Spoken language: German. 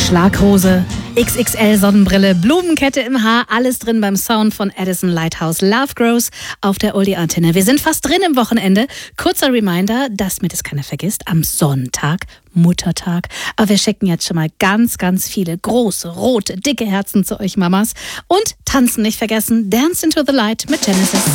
Schlaghose, XXL Sonnenbrille, Blumenkette im Haar, alles drin beim Sound von Edison Lighthouse. Love Grows auf der Oldie-Antenne. Wir sind fast drin im Wochenende. Kurzer Reminder, damit es keiner vergisst, am Sonntag, Muttertag. Aber wir schicken jetzt schon mal ganz, ganz viele große, rote, dicke Herzen zu euch Mamas. Und tanzen nicht vergessen, Dance into the Light mit Genesis.